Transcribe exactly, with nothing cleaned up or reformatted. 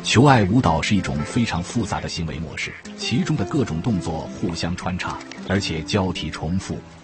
求爱舞蹈是一种非常复杂的行为模式，其中的各种动作互相穿插，而且交替重复，